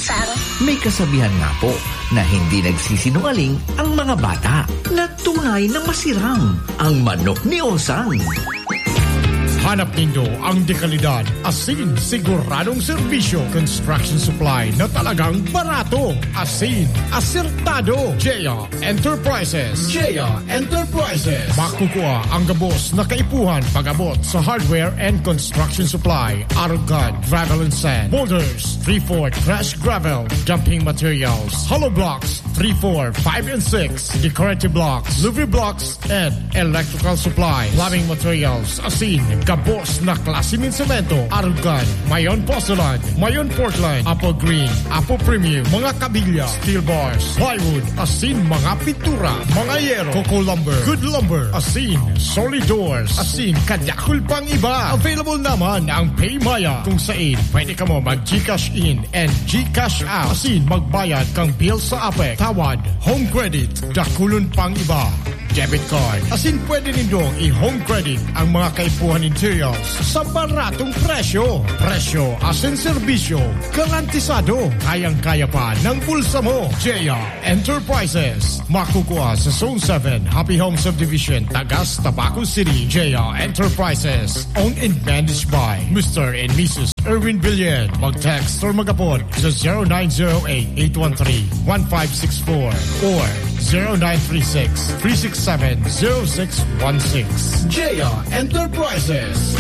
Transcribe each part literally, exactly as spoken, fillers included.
usang. May kasabihan nga po na hindi nagsisinungaling ang mga bata, na tunay na masirang ang manok ni Osang. Hanap nindo ang dekalidad, asin, siguradong serbisyo, construction supply na talagang barato, asin, asertado. Jaya Enterprises. Jaya Enterprises. Makukuha ang gabos na kaipuhan pag-abot sa hardware and construction supply, Arugad, gravel and sand, boulders, three four trash gravel, dumping materials, hollow blocks, three four, five and six, decorative blocks, Louis blocks, and electrical supply, plumbing materials, asin, gabos na klase ng semento, Arugad, Mayon Porcelain, Mayon Portland, Apple Green, Apple Premium, mga kabilya, steel bars, plywood, asin, mga pintura, mga yero, Coco Lumber, Good Lumber, asin, solid doors, asin, kadakul pang iba. Available naman ang Paymaya, kung saan pwede ka mo mag-Gcash in and Gcash out. Asin, magbayad kang bill sa Apex, Tawad, Home Credit, dakulon pang iba. Debit card. Asin pwede nindong i-home credit ang mga kaipuhan interiors sa baratong presyo. Presyo, asin serbisyo, garantisado. Kayang-kaya pa ng bulsa mo. Jaya Enterprises. Makukuha sa Zone seven, Happy Home Subdivision, Tagas, Tabaco City. Jaya Enterprises. Owned and managed by Mister and Missus Erwin Villan. Mag-text or mag-apod sa zero nine zero eight, eight one three, one five six four or zero nine three six, three six seven, zero six one six. Jaya Enterprises.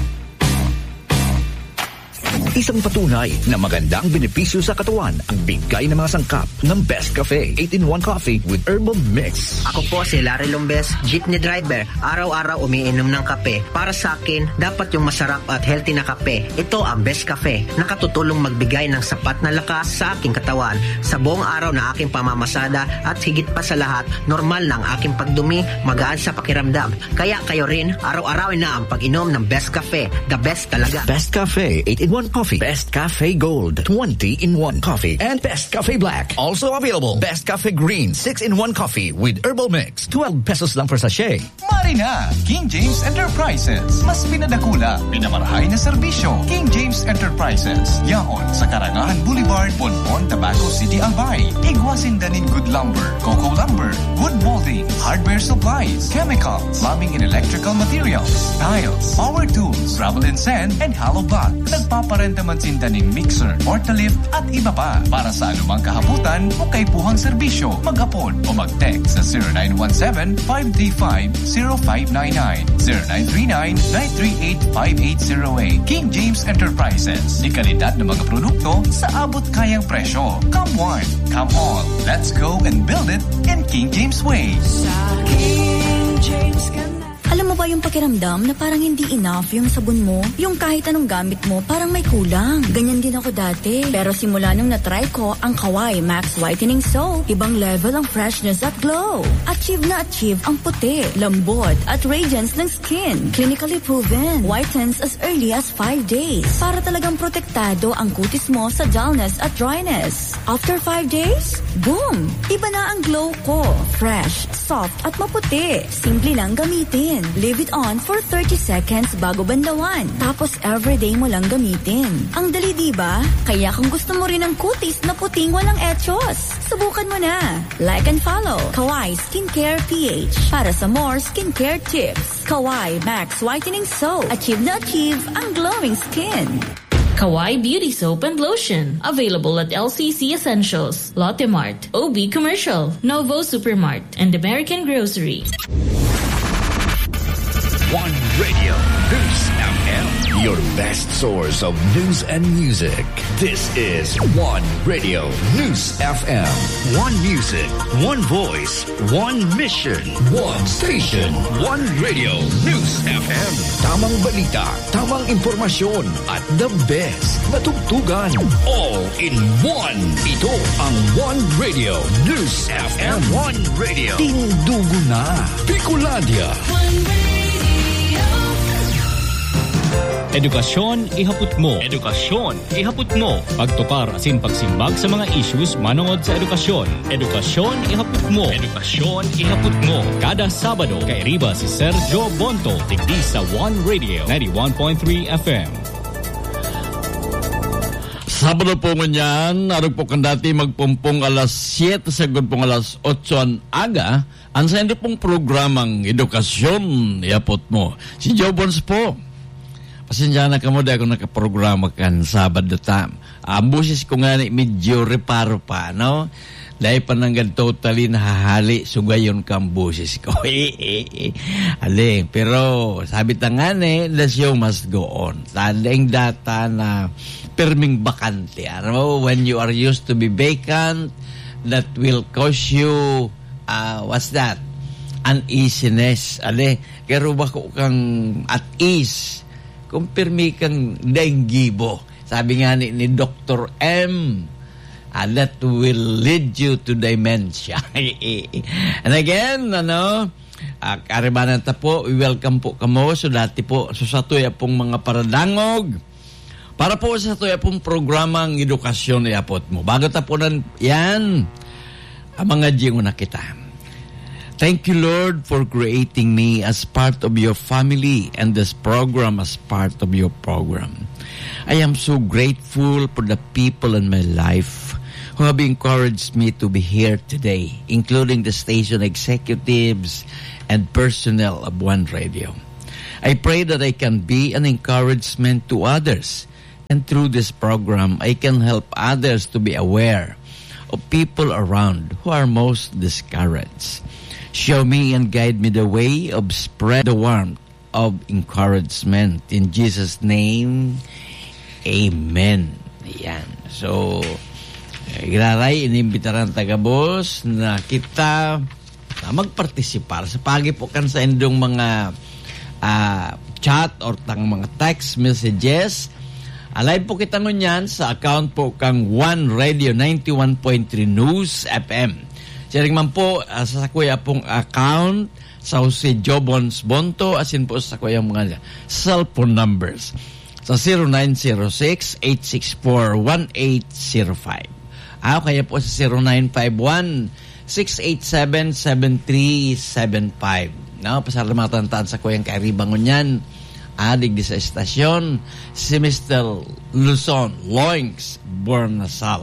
Isang patunay na magandang benepisyo sa katawan ang bigay ng mga sangkap ng Best Cafe eight in one Coffee with Herbal Mix. Ako po si Larry Lombes, jeepney driver. Araw-araw umiinom ng kape. Para sa akin, dapat yung masarap at healthy na kape. Ito ang Best Cafe. Nakatutulong magbigay ng sapat na lakas sa aking katawan sa buong araw na aking pamamasada at higit pa sa lahat, normal na ang aking pagdumi, magaan sa pakiramdam. Kaya kayo rin, araw-arawin na ang pag-inom ng Best Cafe. The best talaga. Best Cafe eight in one Coffee, Best Cafe Gold twenty in one Coffee, and Best Cafe Black. Also available, Best Cafe Green six in one Coffee with Herbal Mix. twelve pesos lang per sachet. Marina, King James Enterprises. Mas pinadakula, pinamarahay na serbisyo. King James Enterprises. Yaon sa Karangahan Boulevard, Bonbon, Tabaco City, Albay. Igwasin danin Good Lumber, Coco Lumber, wood molding, hardware supplies, chemicals, plumbing and electrical materials, tiles, power tools, gravel and sand, and hollow block. Nagpaparenta man sindaning mixer, portalift, at iba pa. Para sa anumang kahabutan o kaipuhang serbisyo, mag-apon o mag-text sa zero nine one seven, five three five, zero five nine nine, zero nine three nine, nine three eight, five eight zero eight. King James Enterprises. Di kalidad ng mga produkto sa abot kayang presyo. Come one, come all. Let's go and build it in King James way. Sa King James ka na. Alam mo ba yung pakiramdam na parang hindi enough yung sabon mo? Yung kahit anong gamit mo, parang may kulang. Ganyan din ako dati. Pero simula nung natry ko ang Kawai Max Whitening Soap, ibang level ang freshness at glow. Achieve na achieve ang puti, lambot at radiance ng skin. Clinically proven. Whitens as early as five days. Para talagang protektado ang kutis mo sa dullness at dryness. After five days, boom! Iba na ang glow ko. Fresh, soft at maputi. Simple lang gamitin. Leave it on for thirty seconds bago bandawan. Tapos everyday mo lang gamitin. Ang dali, diba? Kaya kung gusto mo rin ng kutis na puting walang etchos, subukan mo na. Like and follow Kawai Skincare P H para sa more skincare tips. Kawai Max Whitening Soap. Achieve na achieve ang glowing skin. Kawai Beauty Soap and Lotion. Available at L C C Essentials, Lotte Mart, O B Commercial, Novo Supermart, and American Grocery. One Radio, News F M. Your best source of news and music. This is One Radio, News F M. One music, one voice, one mission, one station. One Radio, News F M. Tamang balita, tamang impormasyon, at the best na tugtugan. All in one. Ito ang One Radio, News F M. One Radio. Tindugo na. Bicolandia. One Radio. Edukasyon ihapot mo. Edukasyon ihapot mo. Pagtukar asin pagsimbag sa mga issues manungod sa edukasyon. Edukasyon ihapot mo. Edukasyon ihapot mo. Kada Sabado kay riba si Sergio Bonto tigdi sa One Radio ninety-one point three F M. Sabado po ngunyan, arog po kan dati magpumpong alas siyete sagod pong alas otso an aga, ang sa hindi pong programang edukasyon, iapot mo. Si Joe Bones po. Pasensya na ka mo dahil ako nakaprograma kan Sabado tam. Ang busis ko nga ni medyo reparo pa, no? Dahil pa nang totally nahahali, sugayon kang busis ko. Aling, pero sabi tangan eh, the show must go on. Tadeng data na perming bakante. Ano? When you are used to be vacant, that will cause you, uh, what's that? Uneasiness. Ale, kero ba ko kang at ease? Kung permi kang dainggibo. Sabi nga ni, ni Doctor M, Uh, that will lead you to dementia. And again, ano, uh, karibanan ta po, we welcome po kamo. So dati po, so sa tuya pong mga paradangog, para po sa tuya pong programang edukasyon iapot mo. Bago ta po nan, yan, ang mga jingo na kita. Thank you, Lord, for creating me as part of your family and this program as part of your program. I am so grateful for the people in my life who have encouraged me to be here today, including the station executives and personnel of One Radio. I pray that I can be an encouragement to others, and through this program, I can help others to be aware of people around who are most discouraged. Show me and guide me the way of spread the warmth of encouragement. In Jesus' name, Amen. Ayan. So, Graray, inimbitaran taga-boss na kita na magpartisipar sa pagipukan sa indong mga uh, chat or tang mga text messages. Alive po kita ngunyan sa account po kang One Radio ninety-one point three News F M. Siring man po uh, sa kuya pong account sa si Jobons Bonto asin po sa kuya mga cellphone numbers sa zero nine zero six, eight six four, one eight zero five. Ah, kaya po sa zero nine five one, six eight seven, seven three seven five. No, pasalamatan taan sa kuyang kairibangon yan. Adig di sa estasyon, si Mister Luzon Loinks Bornasal.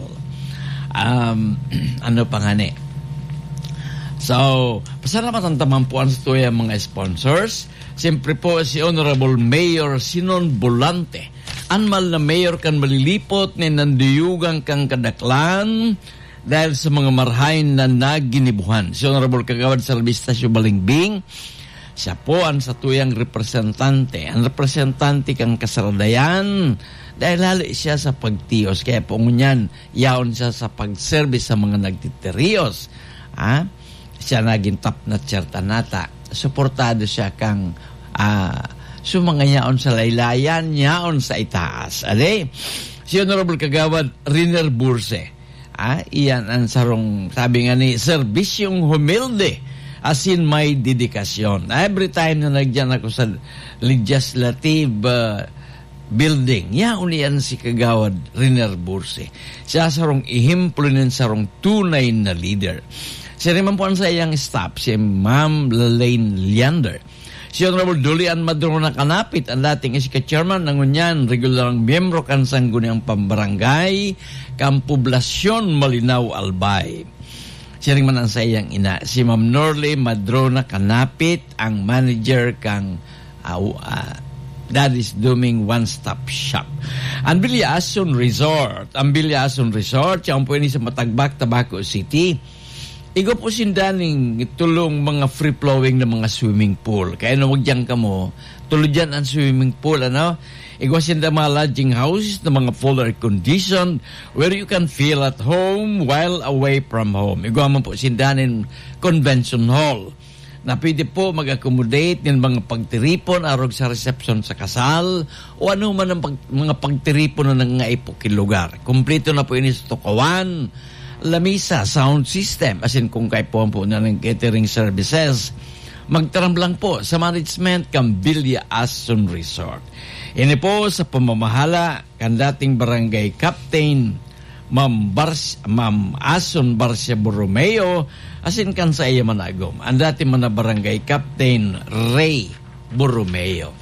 Um, ano pa nga ni? So, pasalamatan taman po ang tuya mga sponsors. Siyempre po si Honorable Mayor Sinon Bolante. Anmal na mayor kan malilipot ni nandiyugang kang kadaklan dahil sa mga marhain na naginibuhan. Si Honorable Kagawad Salvistasyo Balingbing, siya po ang satuyang representante. Ang representante kang kasaradayan dahil hali siya sa pagtiyos. Kaya po ngunyan, yaon siya sa pagservice sa mga nagtiterios. Ha? Siya naging top na tsertanata. Suportado siya kang ah, so mga yaon sa laylayan, yaon sa itaas. Alay, si Honorable Kagawad Riner Burse. Ah, iyan ang sarong, sabi nga ni, serbisyong humilde, asin may dedikasyon. Every time na nagyan ako sa legislative uh, building, yaon iyan si Kagawad Riner Burse. Siya sarong ihimplo ng sarong tunay na leader. Si Riman po sa iyang staff, si Ma'am Lalaine Leander. Si Honorable Dulian Madrona Kanapit, ang dating isika chairman ng unyan, regularang miyembro kan sangguniang pambarangay, kang poblasyon Malinaw Albay. Siya rin man ang sa iyang ina, si Ma'am Norley Madrona Kanapit, ang manager kang uh, uh, Daddy's Dooming One Stop Shop. Ang Bilyason Resort, ang Bilyason Resort, siya ang pwede sa Matagbak, Tabaco City. Igo po sindaning tulong mga free-flowing na mga swimming pool. Kaya na wag dyan ka mo, tuloy dyan ang swimming pool, ano? Igo sinda mga lodging houses na mga full air conditioned where you can feel at home while away from home. Igo man po sindanin convention hall na pwede po mag-accommodate ng mga pagtiripon arog sa reception sa kasal o ano man ang pag, mga pagtiripon na nangaipok lugar. Kompleto na po ini sa Tukawan, lamisa, sound system, as in kung kayo po po na ng catering services, magtaramblang po sa management kang Bilya Asun Resort. Ini po sa pamamahala kan dating barangay captain Ma'am, Bars, Ma'am Asun Barcia Borromeo, as in kan sa iya managom. Ang dating mana barangay captain Ray Borromeo.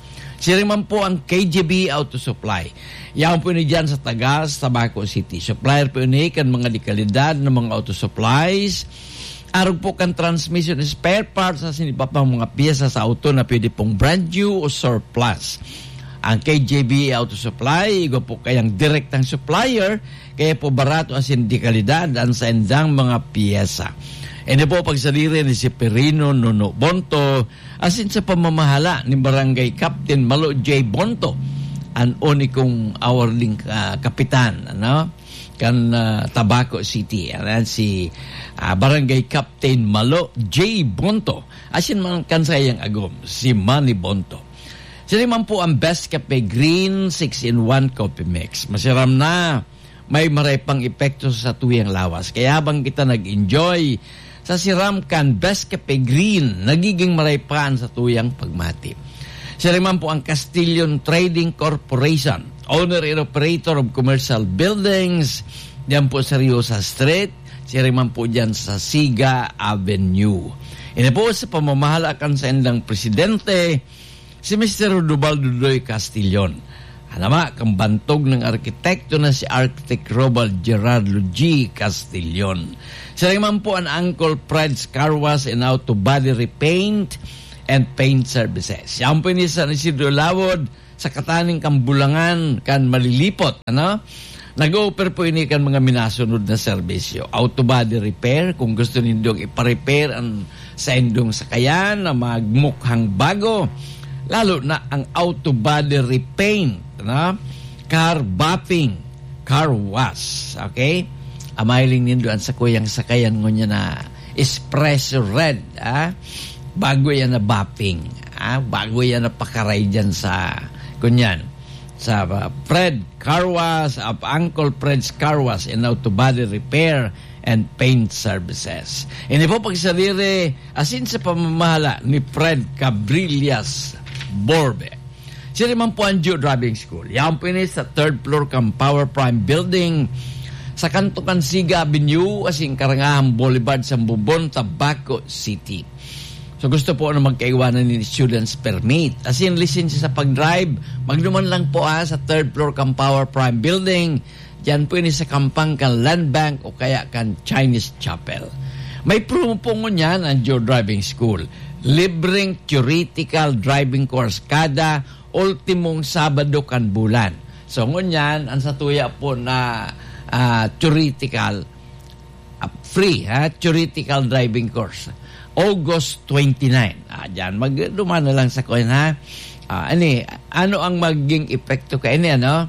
Siri man po ang K J B Auto Supply. Yan po ni dyan sa Tagas, Tabaco City. Supplier po ni kan mga dekalidad ng mga auto supplies. Arog po kan transmission spare parts sa sinipa pang mga piyesa sa auto na pwede pong brand new o surplus. Ang K J B Auto Supply, igo po kayang direktang supplier, kaya po barato asin dekalidad ang sa endang mga piyesa. Ene po pagsaliri ni si Perino Nuno Bonto, asin sa pamamahala ni Barangay Captain Malo J. Bonto, ang unikong awarding uh, kapitan, ano? Kan uh, Tabaco City. Ayan si uh, Barangay Captain Malo J. Bonto. Asin man kan sayang agom, si Manny Bonto. Sila man po ang Best Cafe Green six in one Coffee Mix. Masiram na, may maray pang epekto sa tuyang lawas. Kaya habang kita nag-enjoy sa siram kan Best Cafe Green, nagiging maray paan sa tuyang pagmati. Sila man po ang Castillon Trading Corporation, owner and operator of commercial buildings, diyan po sa Riosa Street, sila man po dyan sa Siga Avenue. Ina po sa pamamahala kan sa endang presidente, si Mister Rodobal Dudoy Castillon. Anama, kambantog ng arkitekto na si Architect Robal Gerardo G. Castillon. Sila man po ang Uncle Fred's Car Wash and Auto Body Repaint and Paint Services. Yan po ni San Isidro Lawod sa kataning kambulangan kan malilipot. Ano? Nag-offer po ini kan mga minasunod na serbisyo. Auto body repair, kung gusto nindong iparepair ang sa indong sakayan na magmukhang bago. Lalo na ang auto body repaint. Ano? Car buffing, car wash. Okay? Amailing nindo ang sa kuyang sakayan ngunya na espresso red. Ah? Bago yan na buffing. Ah, bago yan na pakaray dyan sa kunyan. Sa uh, Fred Car Wash, uh, Uncle Fred's Car Wash and Auto Body Repair and Paint Services. Hindi po pagsaliri asin sa pamamahala ni Fred Cabrillas Borbe. Sila man po ang Geo Driving School. Yan po ini sa third floor kang Power Prime Building sa Kantukan Siga Avenue asing Karangahan Boulevard sa Bubon, Tabaco City. So gusto po na magkaiwanan ni students permit. As in, lisensya sa pag-drive, magduman lang po ah, sa third floor kang Power Prime Building. Diyan po ini sa kampang kan Land Bank o kaya kan Chinese Chapel. May promo po ngunyan ang Geo Driving School. Libreng theoretical driving course kada ultimong Sabado kan bulan. So ngunyan, ang satuya po na uh, theoretical, uh, free, ha? Theoretical driving course. August twenty-ninth. Ah, diyan magduman na lang sa coin ha. Ah, ani, ano ang maging epekto kay ini ano?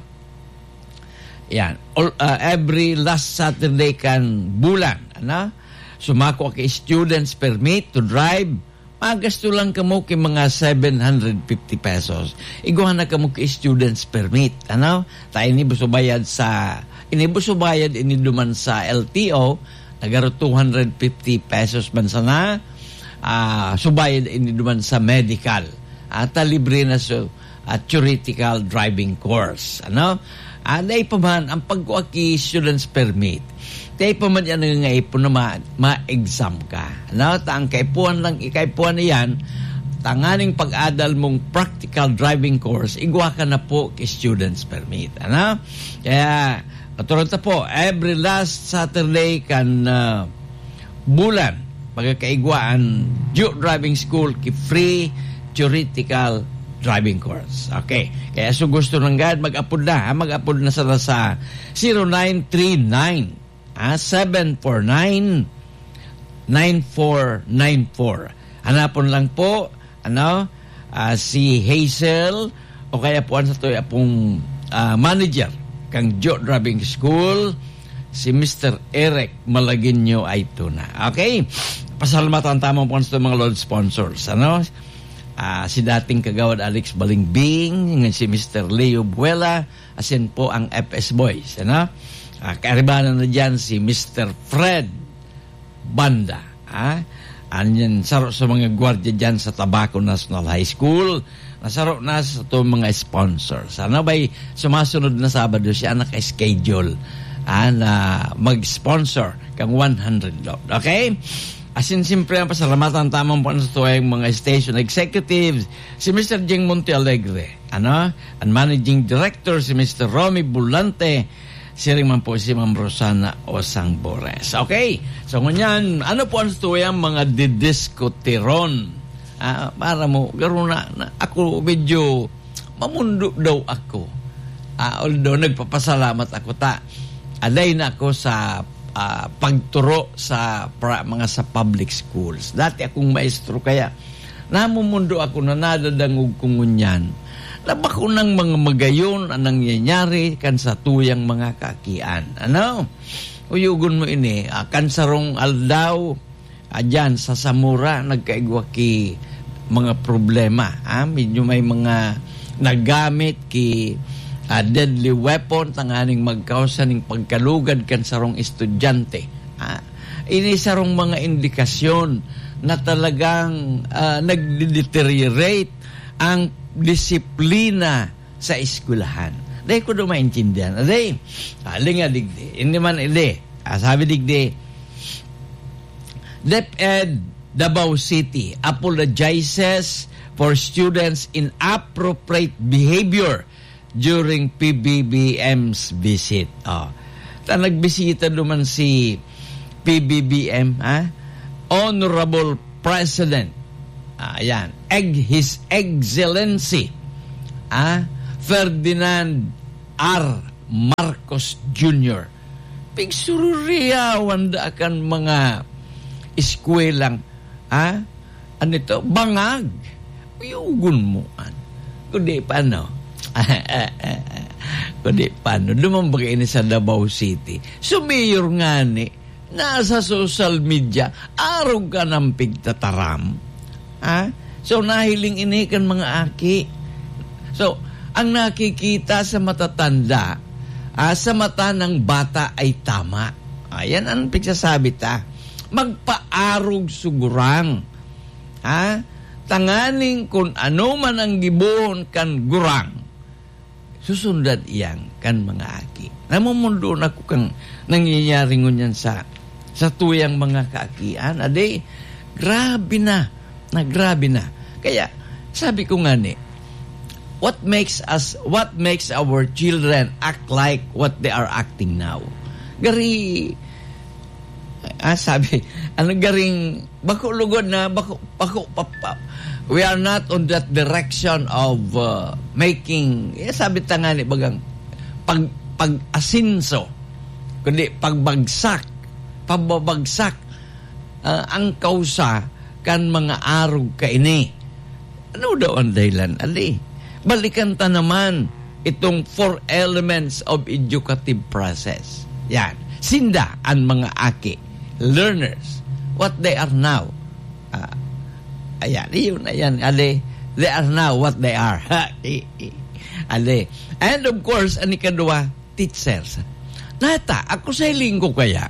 Yan. All, uh, every last Saturday kan bulan, ano? Sumako kay students permit to drive. Magasto lang kamo kay mga seven hundred fifty pesos. Iguhan na kamo kay students permit, ano? Tayo ni busubayad sa ini busubayad ini duman sa L T O, nagaro two hundred fifty pesos man sana. Uh, subayad ini duman sa medical at uh, libre na so uh, theoretical driving course ano uh, dahil pa man ang pagkuaki students permit dahil pa man yan nga ipon na ma- ma-exam ka ano ang kaipuan lang ikaipuan na yan tanganing pag-adal mong practical driving course igwa ka na po kay students permit ano kaya katulad na po every last Saturday kan uh, bulan pagkakaigwaan Geo Driving School ki free theoretical driving course. Okay. Kaya so gusto nang gad mag-upload na, ha? mag-upload na sana sa zero nine three nine ah, seven four nine nine four nine four. Hanapon lang po ano uh, si Hazel o kaya po sa to apong uh, manager kang Geo Driving School si Mister Eric Malaguinho Aituna. Okay? Pasalamatan tamang po sa mga Lord sponsors. Ano? Uh, si dating kagawad Alex Balingbing, si Mister Leo Buela, asin po ang F S Boys. Ano? Uh, kaaribanan na dyan si Mister Fred Banda. Ah? Anyan, saro sa mga gwardiya dyan sa Tabaco National High School. Nasaro na sa itong mga sponsors. Ano ba'y sumasunod na Sabado siya naka-schedule ah, na mag-sponsor kang one hundred load. Okay? Asin siyempre ang pasalamatan tamang po sa tuwing mga station executives, si Mister Jing Montealegre, ano? Ang managing director, si Mister Romy Bulante, si rin man po si Ma'am Rosana Osang Bores. Okay, so ngunyan, ano po ang tuwing mga didiskotiron? Ah, para mo, garo na, na, ako medyo mamundo daw ako. Ah, although nagpapasalamat ako ta, alay na ako sa Uh, pagturo sa pra, mga sa public schools. Dati akong maestro kaya namumundo ako na nadadangog kong ngunyan. Laba ko ng mga magayon ang nangyayari kan sa tuyang mga kakian. Ano? Uyugon mo ini, uh, kan sarong aldaw, uh, dyan sa Samura, nagkaigwa ki mga problema. Ah? Medyo may mga nagamit ki Uh, deadly weapon tanganing magkausa ning pagkalugad kan sarong estudyante. Ah, ini sarong mga indikasyon na talagang uh, nagdeteriorate ang disiplina sa eskwelahan. Dahil ko do maintindihan. Dahil, aling nga digdi. Hindi man hindi. Ah, sabi digdi, DepEd Davao City apologizes for students' inappropriate behavior during P B B M's visit. Oh. Ta nagbisita duman si P B B M, ha? Honorable President. Ah, ayan. Egg, His Excellency ah, Ferdinand R. Marcos Junior Pigsururiyawan da akan mga eskwelang ah, ano ito? Bangag. Uyugon mo. Kundi paano? Kundi paano lumambag ini sa Davao City, so mayor nga ni nasa social media araw ka ng pigtataram, ha? So nahiling ini kan mga aki, so ang nakikita sa matatanda, ah, sa mata ng bata ay tama. Ayan ang pigsasabi ta, magpaarog sugurang, ha? Tanganing kung ano man ang gibuhon kan gurang, susundan iyang kan mga aki. Namumundo na ko kang nangyayari ngunyan sa sa tuyang mga kaakian. Aday, grabe na. Na grabe na. Kaya, sabi ko nga ni, what makes us, what makes our children act like what they are acting now? Gari, ah, sabi, ano garing, bako lugod na, bako, bako, papa, we are not on that direction of uh, making, eh, sabi tanga ni bagang pag, pag-asinso, kundi pagbagsak, pababagsak uh, ang kausa kan mga arog ka ini. Ano daw ang dahilan? Ali, balikan ta naman itong four elements of educative process. Yan. Sinda ang mga aki, learners, what they are now. Uh, ayan, yun, ayan, ali, they are now what they are. Ali. And of course, ani kadua, teachers. Nata, ako sa hiling ko kaya,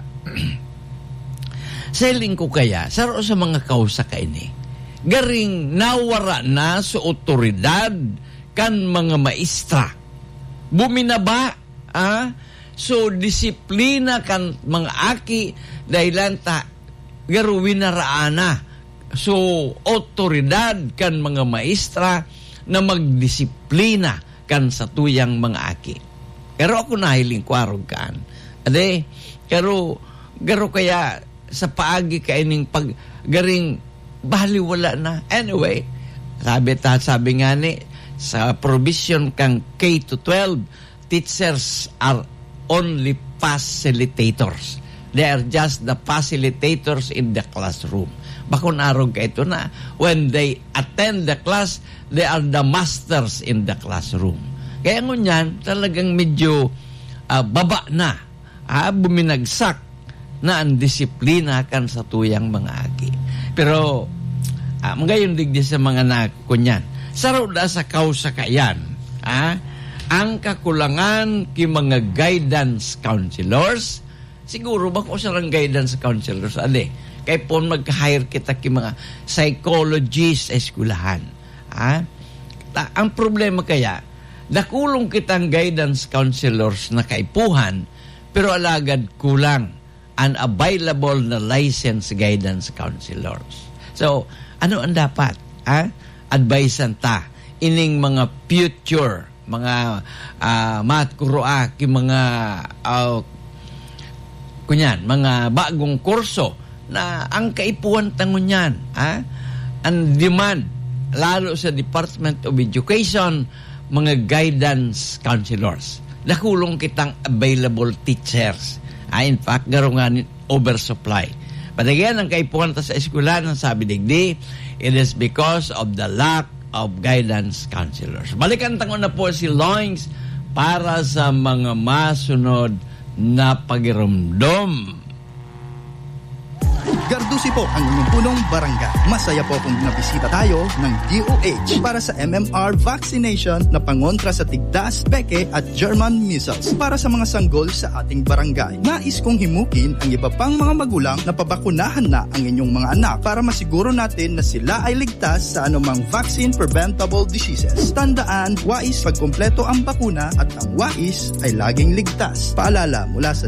sa hiling ko kaya, saro sa mga kausa ka ini, garing nawara na sa otoridad kan mga maestra. Buminaba, ah, so disiplina kan mga aki, dahilan ta, garuwin na raana. So, otoridad kan mga maestra na magdisiplina kan sa tuyang mga aki. Pero ako nahiling kwarog kaan. Ade, pero garo kaya sa paagi kaining pag garing baliwala na. Anyway, sabi ta, sabi nga ni, sa provision kang K to twelve, teachers are only facilitators. They are just the facilitators in the classroom. Bakun arog ka ito na, when they attend the class, they are the masters in the classroom. Kaya ngunyan, talagang medyo uh, baba na, ah, buminagsak na ang disiplina kan sa tuyang mga aki. Pero, ah, ngayon digdi sa mga nakunyan, saro da sa kausa kayan, ah, ang kakulangan ki mga guidance counselors, siguro ba ko sarang guidance counselors, ade, kaya po mag-hire kita ki mga psychologists sa eskulahan. Ha? Ta- ang problema kaya, nakulong kitang guidance counselors na kaipuhan, pero alagad kulang and available na licensed guidance counselors. So, ano ang dapat? Ha? Advisean ta ining mga future, mga uh, matkura, ki mga uh, kunyan, mga bagong kurso na ang kaipuan tangon yan, ha? Ang demand, lalo sa Department of Education, mga guidance counselors. Nakulong kitang available teachers. Ah, in fact, garungan oversupply. But again, ang kaipuan ta sa eskwelahan, sabi digdi, it is because of the lack of guidance counselors. Balikan tangon na po si Loings para sa mga masunod na pagiramdom. Gardusi po ang inyong punong barangay. Masaya po kung nabisita tayo ng D O H para sa M M R vaccination na pangontra sa tigdas, peke at German measles para sa mga sanggol sa ating barangay. Nais kong himukin ang iba pang mga magulang na pabakunahan na ang inyong mga anak para masiguro natin na sila ay ligtas sa anumang vaccine preventable diseases. Tandaan, wais pagkumpleto ang bakuna at ang wais ay laging ligtas. Paalala mula sa